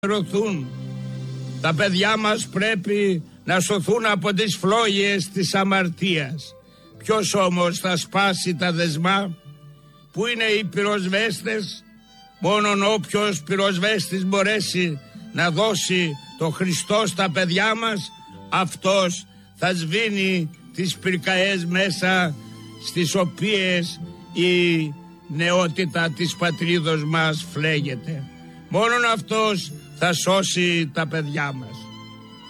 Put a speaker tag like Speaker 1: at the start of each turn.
Speaker 1: σωθούν. Τα παιδιά μας πρέπει να σωθούν από τις φλόγες της αμαρτίας. Ποιος όμως θα σπάσει τα δεσμά? Πού είναι οι πυροσβέστες? Μόνον όποιος πυροσβέστης μπορέσει να δώσει το Χριστό στα παιδιά μας, αυτός θα σβήνει τις πυρκαές μέσα στις οποίες η νεότητα της πατρίδος μας φλέγεται. Μόνον αυτός θα σώσει τα παιδιά μας.